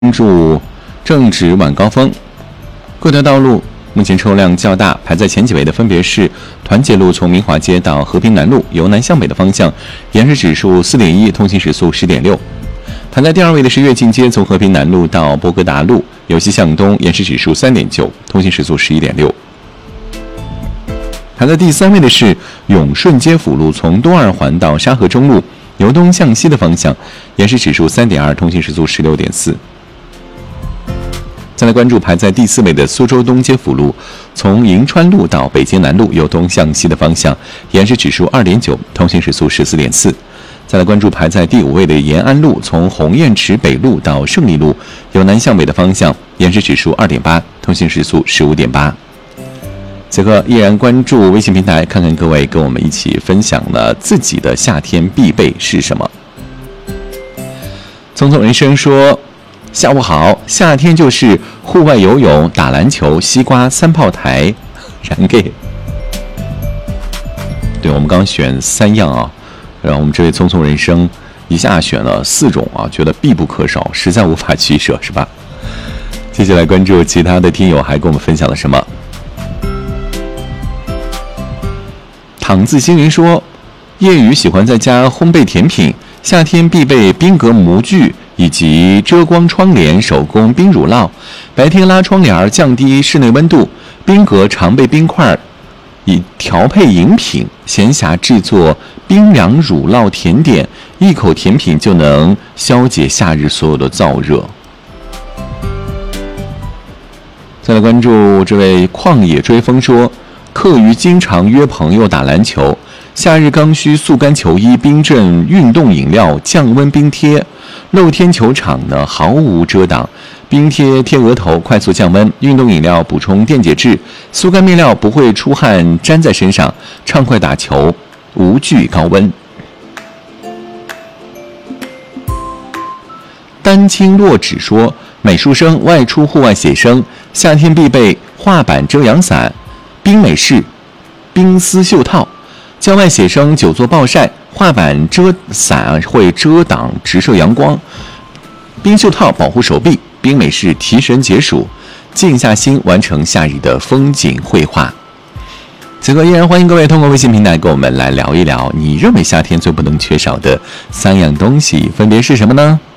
注正值晚高峰，各条道路目前车辆较大，排在前几位的分别是团结路从明华街到和平南路由南向北的方向，延时指数 4.1， 通行时速 10.6。排在第二位的是跃进街从和平南路到波哥达路由西向东，延时指数 3.9， 通行时速 11.6。排在第三位的是永顺街辅路从东二环到沙河中路由东向西的方向，延时指数 3.2， 通行时速 16.4。再来关注排在第四位的苏州东街辅路，从银川路到北京南路由东向西的方向，延时指数 2.9， 通行时速 14.4。再来关注排在第五位的延安路，从鸿雁池北路到胜利路由南向北的方向，延时指数 2.8， 通行时速 15.8。此刻依然关注微信平台，看看各位跟我们一起分享了自己的夏天必备是什么。匆匆人生说，下午好，夏天就是户外游泳、打篮球、西瓜、三炮台，燃给。对，我们刚选3样啊，然后我们这位匆匆人生一下选了4种啊，觉得必不可少，实在无法取舍，是吧？接下来关注其他的听友还跟我们分享了什么。躺字星人说，业余喜欢在家烘焙甜品，夏天必备冰格模具以及遮光窗帘、手工冰乳酪，白天拉窗帘降低室内温度，冰格常备冰块以调配饮品，闲暇制作冰凉乳酪甜点，一口甜品就能消解夏日所有的燥热。再来关注这位旷野追风说，课余经常约朋友打篮球，夏日刚需速干球衣、冰镇运动饮料、降温冰贴。露天球场呢毫无遮挡，冰贴贴额头快速降温，运动饮料补充电解质，速干面料不会出汗粘在身上，畅快打球，无惧高温。丹青落纸说，美术生外出户外写生，夏天必备画板遮阳伞、冰美式、冰丝袖套。郊外写生久坐暴晒，画板遮伞会遮挡直射阳光，冰袖套保护手臂，冰美式提神解暑，静下心完成夏日的风景绘画。此刻依然欢迎各位通过微信平台跟我们来聊一聊，你认为夏天最不能缺少的3样东西分别是什么呢？